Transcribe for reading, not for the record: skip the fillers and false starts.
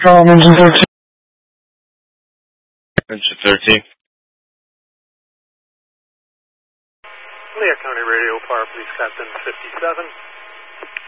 Engine 13. Engine 13. Leah County Radio, Power Police Captain 57.